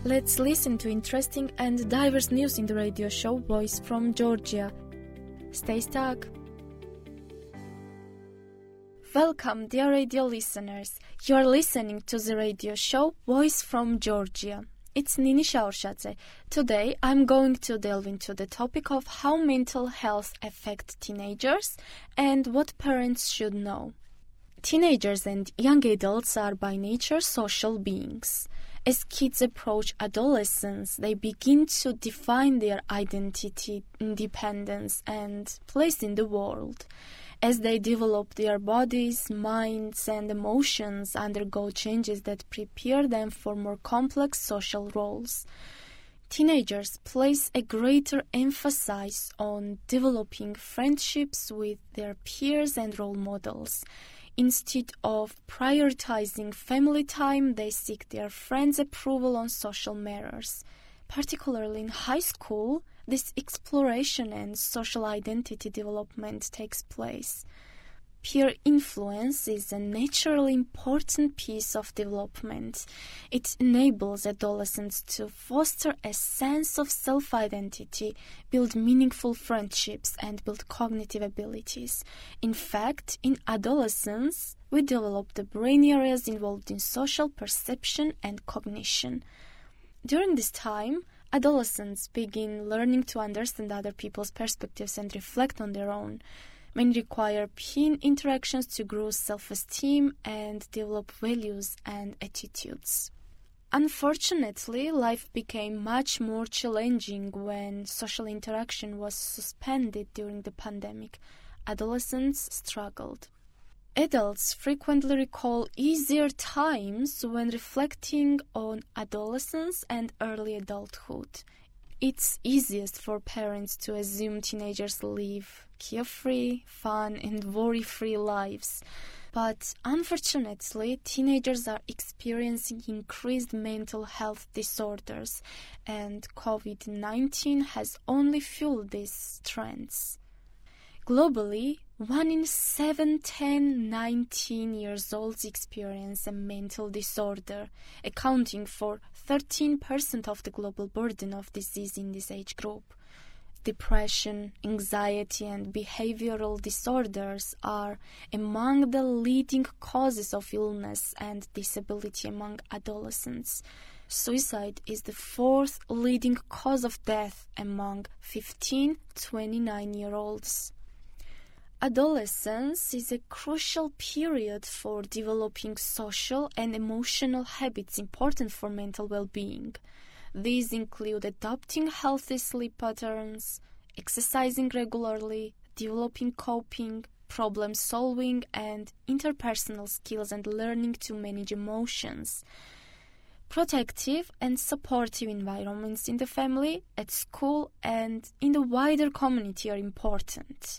Let's listen to interesting and diverse news in the radio show Voice from Georgia. Stay stuck. Welcome, dear radio listeners. You are listening to the radio show Voice from Georgia. It's Nini Shaurshadze. Today, I'm going to delve into the topic of how mental health affects teenagers and what parents should know. Teenagers and young adults are by nature social beings. As kids approach adolescence, they begin to define their identity, independence, and place in the world. As they develop, their bodies, minds, and emotions undergo changes that prepare them for more complex social roles. Teenagers place a greater emphasis on developing friendships with their peers and role models. Instead of prioritizing family time, they seek their friends' approval on social matters. Particularly in high school, this exploration and social identity development takes place. Peer influence is a naturally important piece of development. It enables adolescents to foster a sense of self-identity, build meaningful friendships, and build cognitive abilities. In fact, in adolescence, we develop the brain areas involved in social perception and cognition. During this time, adolescents begin learning to understand other people's perspectives and reflect on their own. Many require peer interactions to grow self-esteem and develop values and attitudes. Unfortunately, life became much more challenging when social interaction was suspended during the pandemic. Adolescents struggled. Adults frequently recall easier times when reflecting on adolescence and early adulthood. It's easiest for parents to assume teenagers live carefree, fun, and worry-free lives. But unfortunately, teenagers are experiencing increased mental health disorders, and COVID-19 has only fueled these trends. Globally, 1 in 7 19 years olds experience a mental disorder, accounting for 13% of the global burden of disease in this age group. Depression, anxiety, and behavioral disorders are among the leading causes of illness and disability among adolescents. Suicide is the fourth leading cause of death among 15 to 29-year-olds. Adolescence is a crucial period for developing social and emotional habits important for mental well-being. These include adopting healthy sleep patterns, exercising regularly, developing coping, problem-solving, and interpersonal skills, and learning to manage emotions. Protective and supportive environments in the family, at school, and in the wider community are important.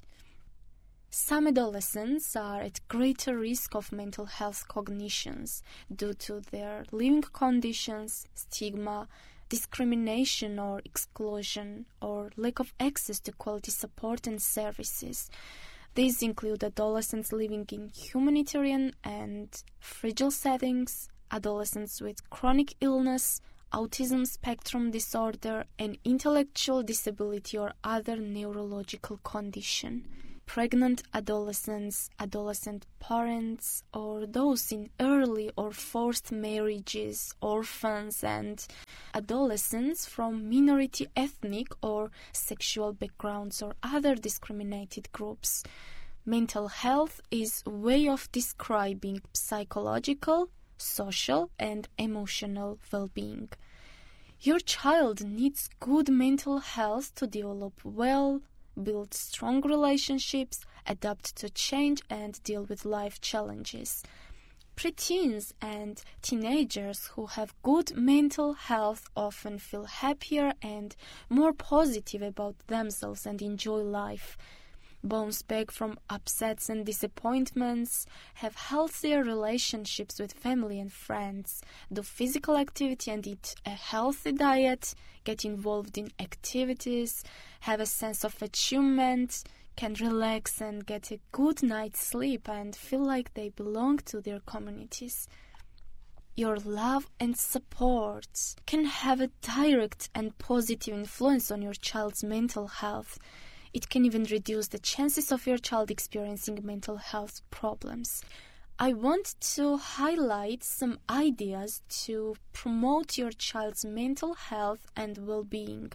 Some adolescents are at greater risk of mental health cognitions due to their living conditions, stigma, discrimination or exclusion, or lack of access to quality support and services. These include adolescents living in humanitarian and fragile settings, adolescents with chronic illness, autism spectrum disorder, and intellectual disability or other neurological condition. Pregnant adolescents, adolescent parents, or those in early or forced marriages, orphans, and adolescents from minority ethnic or sexual backgrounds or other discriminated groups. Mental health is a way of describing psychological, social, and emotional well-being. Your child needs good mental health to develop well, build strong relationships, adapt to change, and deal with life challenges. Preteens and teenagers who have good mental health often feel happier and more positive about themselves and enjoy life. Bounce back from upsets and disappointments, have healthier relationships with family and friends, do physical activity and eat a healthy diet, get involved in activities, have a sense of achievement, can relax and get a good night's sleep and feel like they belong to their communities. Your love and support can have a direct and positive influence on your child's mental health. It can even reduce the chances of your child experiencing mental health problems. I want to highlight some ideas to promote your child's mental health and well-being.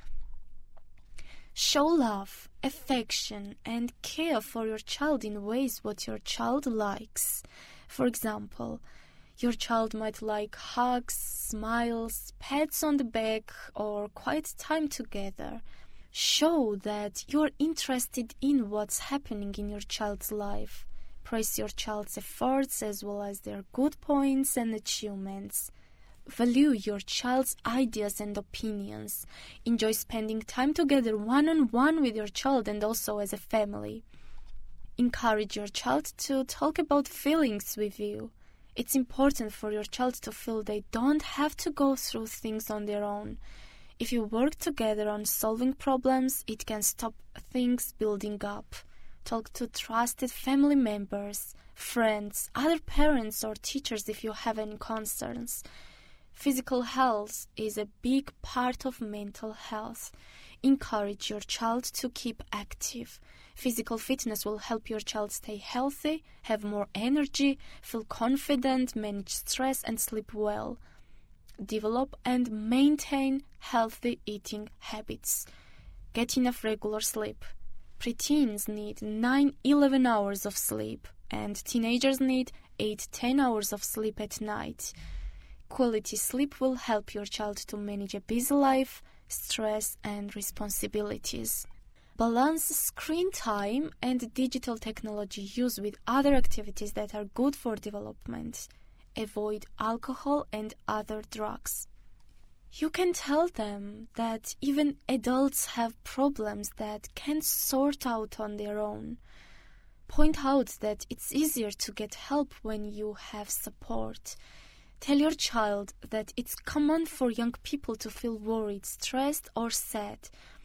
Show love, affection, and care for your child in ways what your child likes. For example, your child might like hugs, smiles, pats on the back, or quiet time together. Show that you're interested in what's happening in your child's life. Praise your child's efforts as well as their good points and achievements. Value your child's ideas and opinions. Enjoy spending time together one-on-one with your child and also as a family. Encourage your child to talk about feelings with you. It's important for your child to feel they don't have to go through things on their own. If you work together on solving problems, it can stop things building up. Talk to trusted family members, friends, other parents or teachers if you have any concerns. Physical health is a big part of mental health. Encourage your child to keep active. Physical fitness will help your child stay healthy, have more energy, feel confident, manage stress, and sleep well. Develop and maintain healthy eating habits. Get enough regular sleep. Preteens need 9-11 hours of sleep, and teenagers need 8-10 hours of sleep at night. Quality sleep will help your child to manage a busy life, stress, and responsibilities. Balance screen time and digital technology use with other activities that are good for development. Avoid alcohol and other drugs. You can tell them that even adults have problems that can't sort out on their own. Point out that it's easier to get help when you have support. Tell your child that it's common for young people to feel worried, stressed, or sad.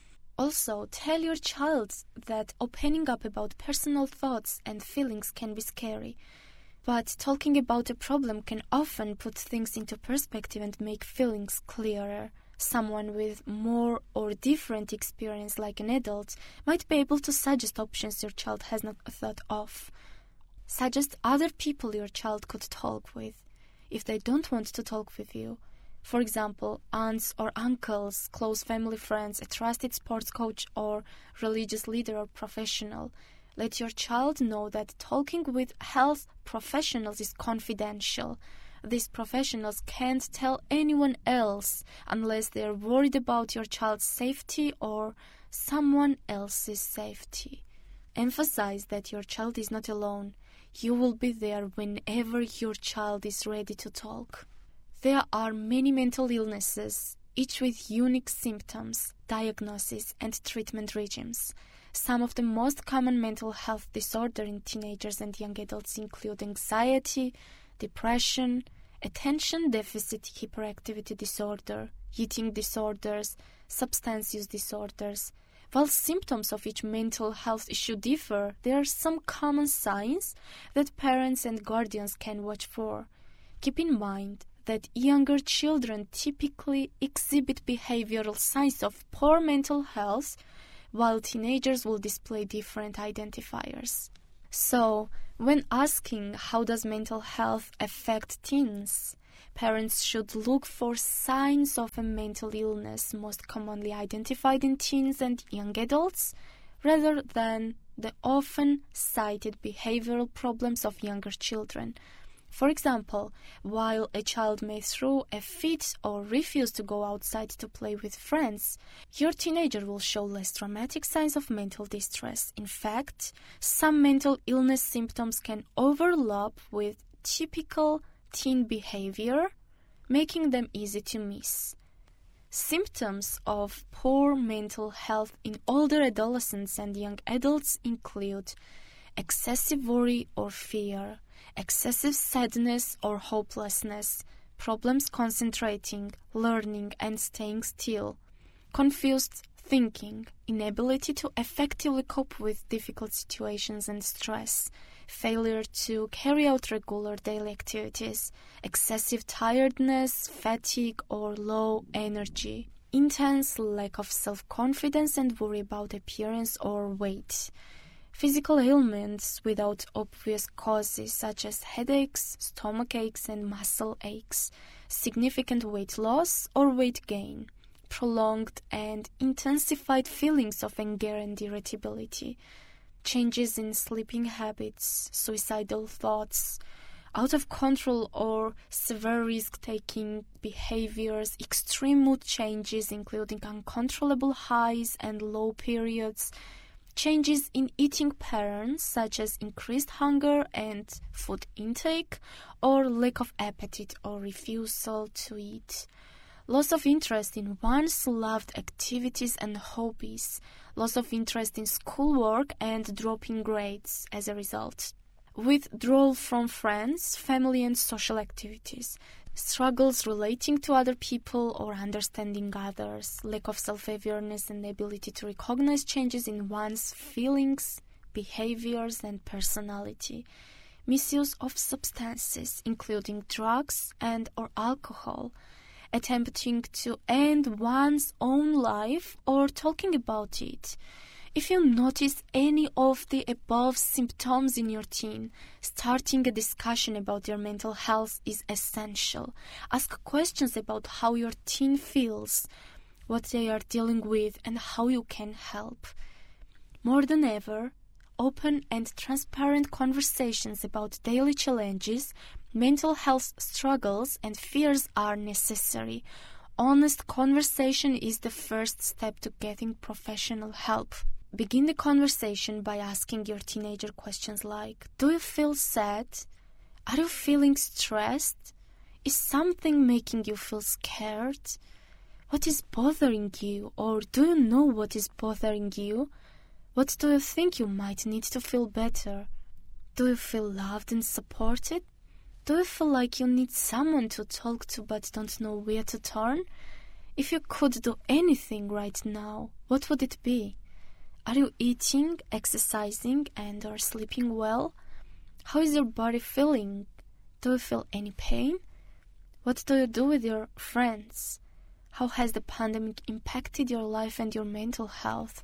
Also, tell your child that opening up about personal thoughts and feelings can be scary. But talking about a problem can often put things into perspective and make feelings clearer. Someone with more or different experience like an adult might be able to suggest options your child has not thought of. Suggest other people your child could talk with if they don't want to talk with you. For example, aunts or uncles, close family friends, a trusted sports coach or religious leader or professional. Let your child know that talking with health professionals is confidential. These professionals can't tell anyone else unless they're worried about your child's safety or someone else's safety. Emphasize that your child is not alone. You will be there whenever your child is ready to talk. There are many mental illnesses, each with unique symptoms, diagnosis, and treatment regimes. Some of the most common mental health disorders in teenagers and young adults include anxiety, depression, attention deficit hyperactivity disorder, eating disorders, substance use disorders. While symptoms of each mental health issue differ, there are some common signs that parents and guardians can watch for. Keep in mind that younger children typically exhibit behavioral signs of poor mental health, while teenagers will display different identifiers. So, when asking how does mental health affect teens, parents should look for signs of a mental illness most commonly identified in teens and young adults, rather than the often cited behavioral problems of younger children. For example, while a child may throw a fit or refuse to go outside to play with friends, your teenager will show less dramatic signs of mental distress. In fact, some mental illness symptoms can overlap with typical teen behavior, making them easy to miss. Symptoms of poor mental health in older adolescents and young adults include excessive worry or fear, excessive sadness or hopelessness, problems concentrating, learning and staying still, confused thinking, inability to effectively cope with difficult situations and stress, failure to carry out regular daily activities, excessive tiredness, fatigue, or low energy, intense lack of self-confidence and worry about appearance or weight, physical ailments without obvious causes such as headaches, stomach aches, and muscle aches, significant weight loss or weight gain, prolonged and intensified feelings of anger and irritability, changes in sleeping habits, suicidal thoughts, out of control or severe risk-taking behaviors, extreme mood changes including uncontrollable highs and low periods, changes in eating patterns such as increased hunger and food intake or lack of appetite or refusal to eat, loss of interest in one's loved activities and hobbies, loss of interest in schoolwork and dropping grades as a result, withdrawal from friends, family and social activities, struggles relating to other people or understanding others, lack of self-awareness and ability to recognize changes in one's feelings, behaviors and personality, misuse of substances including drugs and or alcohol, attempting to end one's own life or talking about it. If you notice any of the above symptoms in your teen, starting a discussion about your mental health is essential. Ask questions about how your teen feels, what they are dealing with, and how you can help. More than ever, open and transparent conversations about daily challenges, mental health struggles, and fears are necessary. Honest conversation is the first step to getting professional help. Begin the conversation by asking your teenager questions like, do you feel sad? Are you feeling stressed? Is something making you feel scared? What is bothering you? Or do you know what is bothering you? What do you think you might need to feel better? Do you feel loved and supported? Do you feel like you need someone to talk to but don't know where to turn? If you could do anything right now, what would it be? Are you eating, exercising, and or sleeping well? How is your body feeling? Do you feel any pain? What do you do with your friends? How has the pandemic impacted your life and your mental health?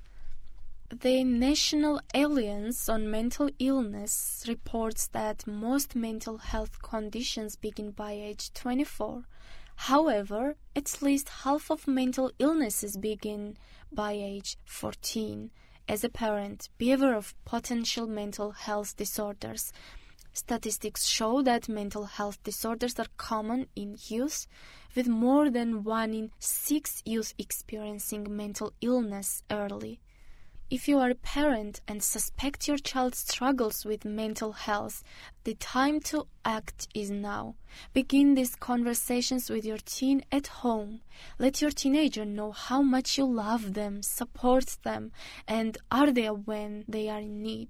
The National Alliance on Mental Illness reports that most mental health conditions begin by age 24. However, at least half of mental illnesses begin by age 14. As a parent, be aware of potential mental health disorders. Statistics show that mental health disorders are common in youth, with more than 1 in 6 youth experiencing mental illness early. If you are a parent and suspect your child struggles with mental health, the time to act is now. Begin these conversations with your teen at home. Let your teenager know how much you love them, support them, and are there when they are in need.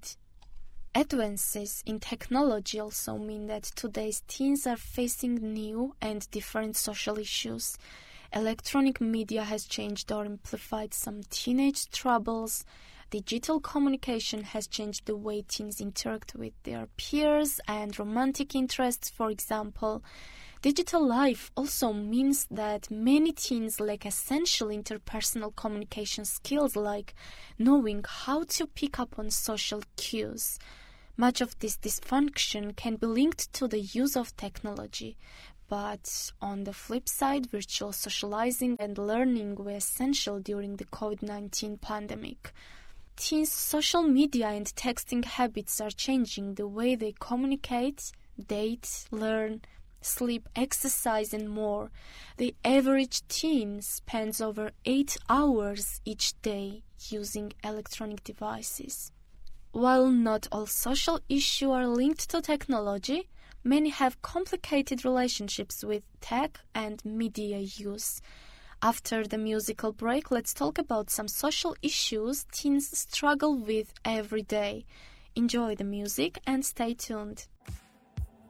Advances in technology also mean that today's teens are facing new and different social issues. Electronic media has changed or amplified some teenage troubles. Digital communication has changed the way teens interact with their peers and romantic interests, for example. Digital life also means that many teens lack essential interpersonal communication skills like knowing how to pick up on social cues. Much of this dysfunction can be linked to the use of technology. But on the flip side, virtual socializing and learning were essential during the COVID-19 pandemic. Teens' social media and texting habits are changing the way they communicate, date, learn, sleep, exercise, and more. The average teen spends over 8 hours each day using electronic devices. While not all social issues are linked to technology, many have complicated relationships with tech and media use. After the musical break, let's talk about some social issues teens struggle with every day. Enjoy the music and stay tuned.